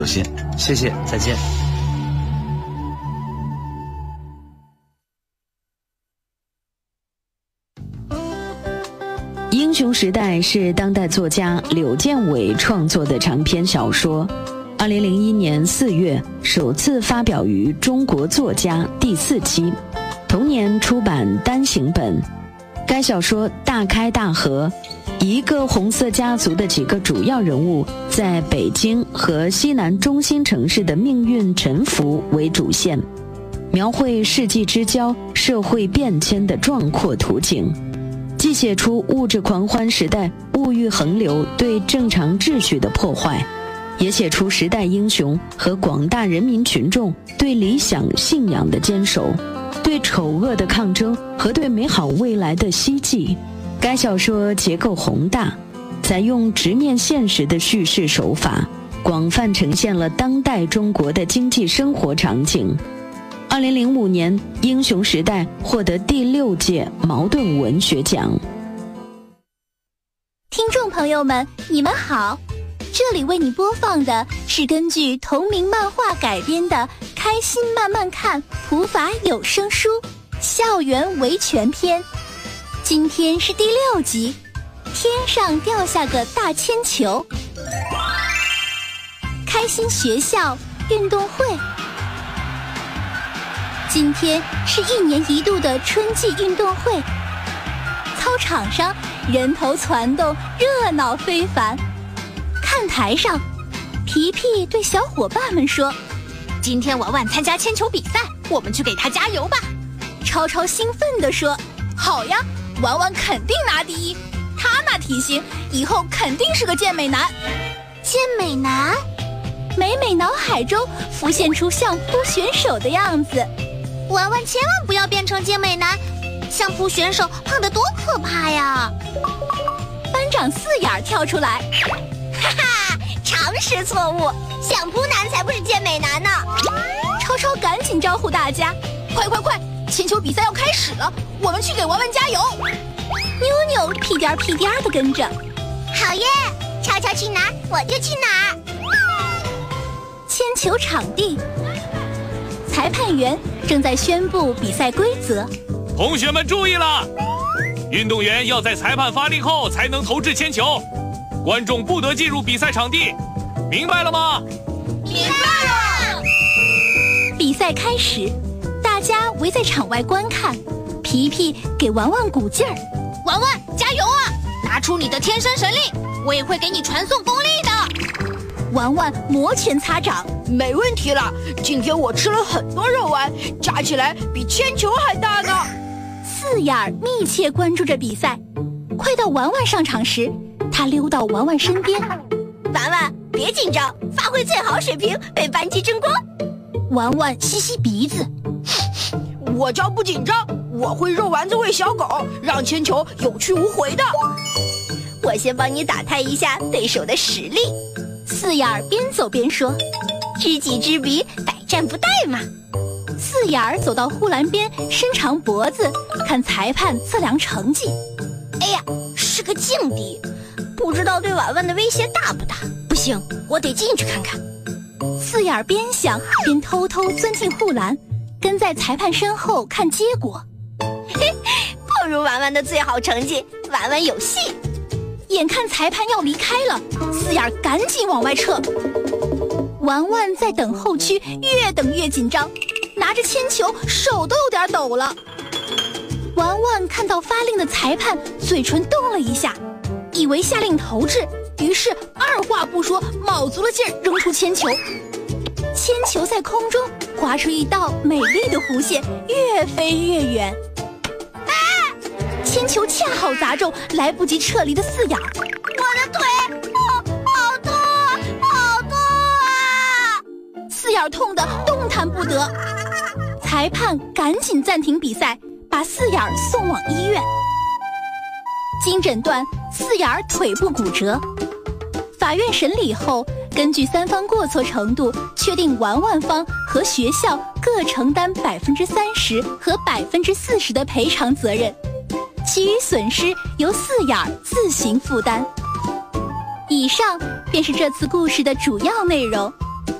有谢，谢谢，再见。 英雄时代是当代作家柳建伟创作的长篇小说，2001年4月首次发表于中国作家第4期，同年出版单行本。该小说大开大合，以一个红色家族的几个主要人物在北京和西南中心城市的命运沉浮为主线，描绘世纪之交社会变迁的壮阔图景，既写出物质狂欢时代物欲横流对正常秩序的破坏，也写出时代英雄和广大人民群众对理想信仰的坚守，对丑恶的抗争和对美好未来的希冀。该小说结构宏大，采用直面现实的叙事手法，广泛呈现了当代中国的经济生活场景。2005年，《英雄时代》获得第6届茅盾文学奖。 听众朋友们，你们好，这里为你播放的是根据同名漫画改编的《开心慢慢看》普法有声书《校园维权篇》。今天是第6集，天上掉下个大铅球。开心学校运动会。今天是1年1度的春季运动会，操场上人头攒动，热闹非凡。看台上，皮皮对小伙伴们说：“ 今天婉婉参加铅球比赛，我们去给她加油吧。” 超超兴奋地说：“ 好呀，婉婉肯定拿第1，她那体型，以后肯定是个健美男。” 健美男？美美脑海中浮现出相扑选手的样子。 婉婉千万不要变成健美男，相扑选手胖得多可怕呀！ 班长四眼跳出来， 哈哈，常识错误，相扑男才不是健美男呢！ 超超赶紧招呼大家， 快，铅球比赛要开始了，我们去给婉婉加油！ 妞妞屁颠屁颠地跟着。 好耶，超超去哪儿我就去哪儿。 铅球场地，裁判员正在宣布比赛规则。 同学们注意了，运动员要在裁判发令后才能投掷铅球，观众不得进入比赛场地，明白了吗？ 明白了。 比赛开始，大家围在场外观看。皮皮给婉婉鼓劲儿， 婉婉加油啊！ 拿出你的天生神力，我也会给你传送功力的。 婉婉摩拳擦掌， 没问题了，今天我吃了很多肉丸，加起来比铅球还大呢。 四眼密切关注着比赛，快到婉婉上场时，他溜到婉婉身边。 婉婉别紧张，发挥最好水平，为班级争光。 婉婉吸吸鼻子， 我叫不紧张，我会肉丸子喂小狗，让铅球有去无回的。 我先帮你打探一下对手的实力。 四眼边走边说， 知己知彼，百战不殆嘛。 四眼走到护栏边，伸长脖子看裁判测量成绩。 哎呀，是个劲敌，不知道对婉婉的威胁大不大。不行，我得进去看看。 四眼边想边偷偷钻进护栏，跟在裁判身后看结果。 嘿，不如婉婉的最好成绩，婉婉有戏。 眼看裁判要离开了，四眼赶紧往外撤。婉婉在等候区越等越紧张，拿着铅球手都有点抖了。婉婉看到发令的裁判，嘴唇动了一下，以为下令投掷，于是二话不说，卯足了劲儿扔出铅球。铅球在空中划出一道美丽的弧线，越飞越远。铅球恰好砸中来不及撤离的四眼。 我的腿，好痛，好痛啊！ 四眼痛得动弹不得。裁判赶紧暂停比赛，把四眼送往医院。经诊断，四眼腿部骨折。法院审理后，根据三方过错程度，确定婉婉方和学校各承担30%和40%的赔偿责任。其余损失由四眼自行负担。以上便是这次故事的主要内容。